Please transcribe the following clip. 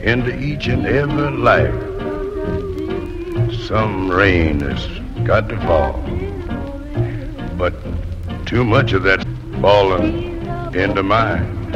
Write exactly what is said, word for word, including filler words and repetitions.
into each and every life. Some rain has got to fall, but too much of that falling into mine.